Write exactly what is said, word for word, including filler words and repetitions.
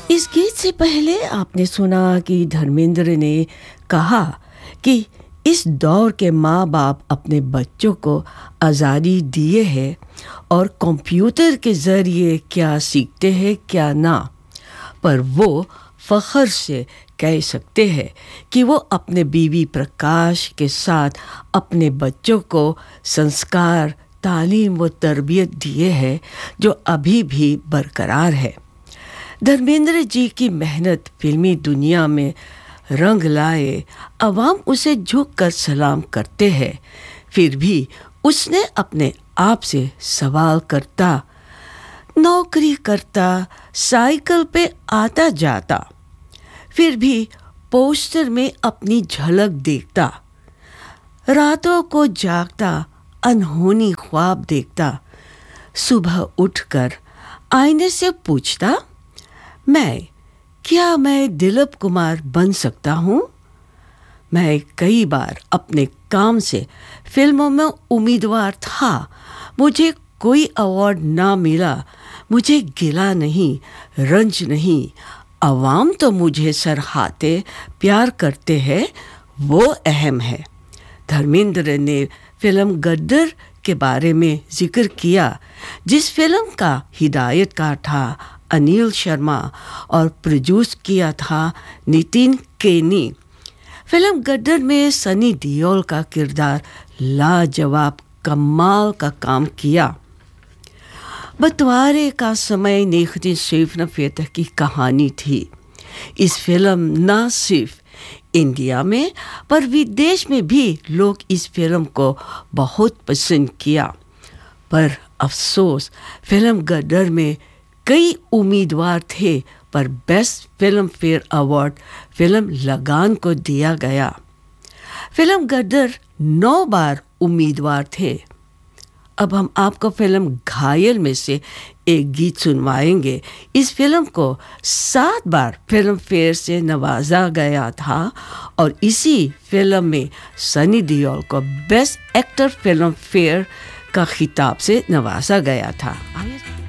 इस गीत से पहले आपने सुना कि धर्मेंद्र ने कहा कि इस दौर के माँ बाप अपने बच्चों को आज़ादी दिए हैं और कंप्यूटर के ज़रिए क्या सीखते हैं क्या ना, पर वो फ़ख्र से कह सकते हैं कि वो अपने बीवी प्रकाश के साथ अपने बच्चों को संस्कार, तालीम व तरबियत दिए हैं जो अभी भी बरकरार है। धर्मेंद्र जी की मेहनत फिल्मी दुनिया में रंग लाए, अवाम उसे झुक कर सलाम करते हैं, फिर भी उसने अपने आप से सवाल करता, नौकरी करता, साइकिल पे आता जाता, फिर भी पोस्टर में अपनी झलक देखता, रातों को जागता, अनहोनी ख्वाब देखता, सुबह उठकर आईने से पूछता, मैं क्या मैं दिलीप कुमार बन सकता हूँ? मैं कई बार अपने काम से फिल्मों में उम्मीदवार था, मुझे कोई अवार्ड ना मिला, मुझे गिला नहीं, रंज नहीं, अवाम तो मुझे सराहते प्यार करते हैं, वो अहम है। धर्मेंद्र ने फिल्म गद्दर के बारे में जिक्र किया, जिस फिल्म का हिदायतकार था अनिल शर्मा और प्रोड्यूस किया था नितिन केनी। फिल्म गद्दर में सनी देओल का किरदार लाजवाब कमाल का काम किया। बंटवारे का समय नेखती शरीफ नफेतह की कहानी थी। इस फिल्म न सिर्फ इंडिया में पर विदेश में भी लोग इस फिल्म को बहुत पसंद किया, पर अफसोस फिल्म गद्दर में कई उम्मीदवार थे पर best film fair award film लगान को दिया गया। फिल्म गद्दर नौ बार उम्मीदवार थे। अब हम आपको फिल्म घायल में से एक गीत सुनवाएंगे। इस फिल्म को सात बार फिल्म फेयर से नवाजा गया था और इसी फिल्म में सनी देओल को बेस्ट एक्टर फिल्म फेयर का खिताब से नवाजा गया था।